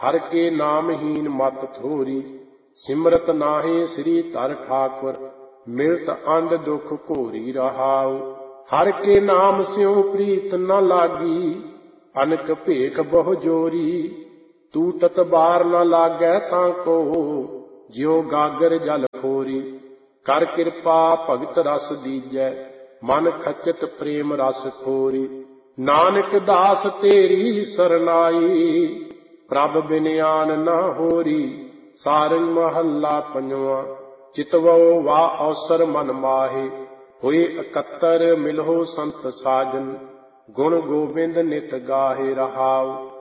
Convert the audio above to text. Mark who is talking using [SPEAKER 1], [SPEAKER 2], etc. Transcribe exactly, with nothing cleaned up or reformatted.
[SPEAKER 1] हर के नाम हीन मत थोरी, सिमरत नाहे श्री धर ठाकुर, मिलत अंध दुख घोरी रहाऊ। हर के नाम स्यों प्रीत न लागी, अनक भेख बहु जोरी, टूटत बार न लागै ताको, ज्यों गागर जल खोरी। कर कृपा भगत रस दीजै, मन खचत प्रेम रस खोरी। नानक दास तेरी सरनाई, प्रभ बिन आन न होरी। सारंग महला पंजवा। चितवो वा अवसर मन माहे, होए इकत्तर मिलहो संत साजन, गुण गोबिंद नित गाहे रहाऊ।